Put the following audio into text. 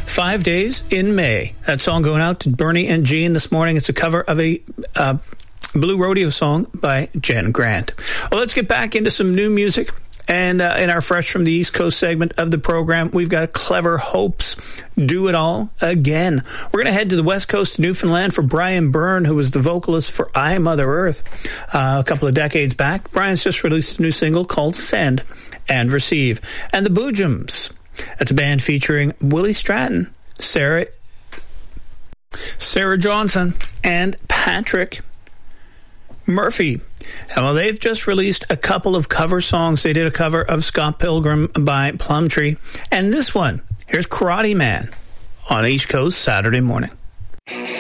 5 Days in May. That song going out to Bernie and Jean this morning. It's a cover of a Blue Rodeo song by Jen Grant. Well, let's get back into some new music. And in our Fresh from the East Coast segment of the program, we've got Clever Hopes, Do It All Again. We're going to head to the West Coast of Newfoundland for Brian Byrne, who was the vocalist for I, Mother Earth a couple of decades back. Brian's just released a new single called Send and Receive. And the Boojums, that's a band featuring Willie Stratton, Sarah Johnson, and Patrick Murphy. Well, they've just released a couple of cover songs. They did a cover of Scott Pilgrim by Plumtree. And this one, here's Karate Man on East Coast Saturday Morning.